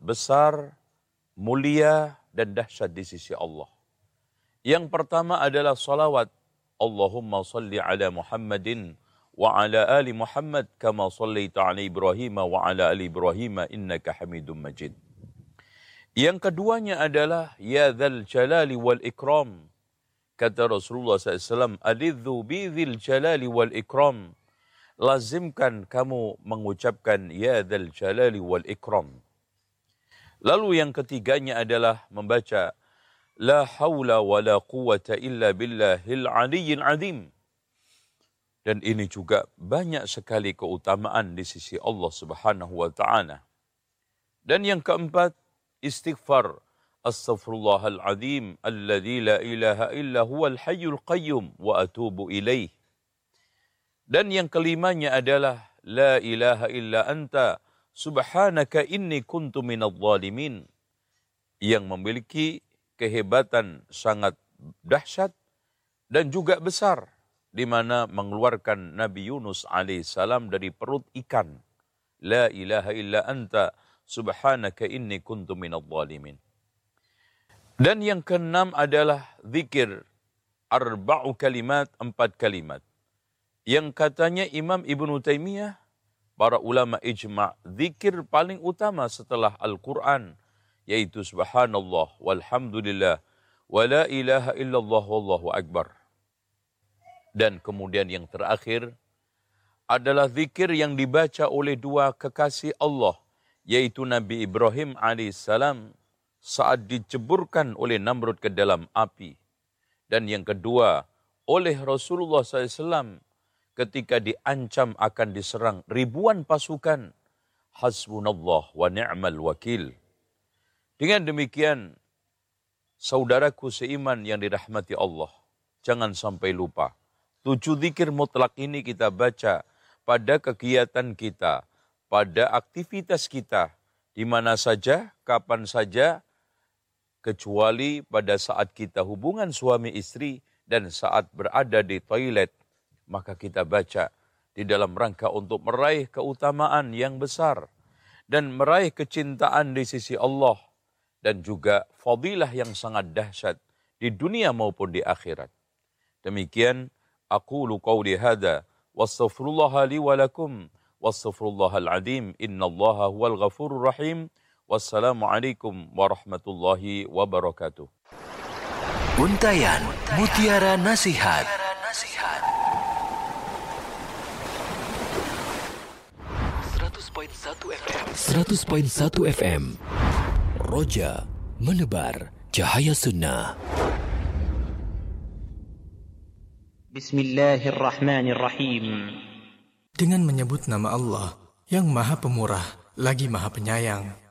besar, mulia, dan dahsyat di sisi Allah. Yang pertama adalah salawat. Allahumma salli ala Muhammadin wa ala ali Muhammad kama sallaita ala Ibrahim wa ala ali Ibrahim innaka Hamidum Majid. Yang keduanya adalah ya dzal jalali wal ikram. Kata Rasulullah SAW, alidhu bidzil jalali wal ikram. Lazimkan kamu mengucapkan ya dzal jalali wal ikram. Lalu yang ketiganya adalah membaca la haula wa la quwata illa billahil aliyyil azim. Dan ini juga banyak sekali keutamaan di sisi Allah Subhanahu wa taala. Dan yang keempat, istighfar. Astaghfirullahal azim alladzi la ilaha illa huwal hayyul qayyum wa atubu ilaih. Dan yang kelimanya adalah la ilaha illa anta subhanaka inni kuntu minadh dhalimin. Yang memiliki kehebatan sangat dahsyat dan juga besar, di mana mengeluarkan Nabi Yunus alaihissalam dari perut ikan. La ilaha illa anta subhanaka inni kuntu minadh dhalimin. Dan yang keenam adalah zikir arba'u kalimat, 4 kalimat. Yang katanya Imam Ibnu Taimiyah, para ulama ijma', zikir paling utama setelah Al-Quran, yaitu subhanallah, walhamdulillah, wa la ilaha illallah, wallahu akbar. Dan kemudian yang terakhir adalah zikir yang dibaca oleh dua kekasih Allah, yaitu Nabi Ibrahim alaihissalam saat diceburkan oleh Namrud ke dalam api. Dan yang kedua, oleh Rasulullah SAW ketika diancam akan diserang ribuan pasukan. Hasbunallah wa ni'mal wakil. Dengan demikian, saudaraku seiman yang dirahmati Allah, jangan sampai lupa. 7 zikir mutlak ini kita baca pada kegiatan kita, pada aktivitas kita, di mana saja, kapan saja, kecuali pada saat kita hubungan suami istri dan saat berada di toilet, maka kita baca di dalam rangka untuk meraih keutamaan yang besar dan meraih kecintaan di sisi Allah dan juga fadilah yang sangat dahsyat di dunia maupun di akhirat. Demikian aqulu qawli hadza wastaghfirullaha li wa lakum wastaghfirullahal azim innallaha huwal ghafurur rahim. Wassalamualaikum warahmatullahi wabarakatuh. Untayan Mutiara Nasihat. 100.1 FM. Roja menebar cahaya sunnah. Bismillahirrahmanirrahim. Dengan menyebut nama Allah yang Maha Pemurah lagi Maha Penyayang.